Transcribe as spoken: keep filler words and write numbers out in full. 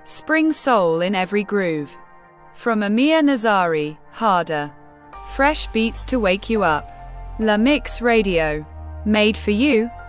Spring soul in every groove. From Amir Nazari, Harder. Fresh beats to wake you up. La Mix Radio. Made for you,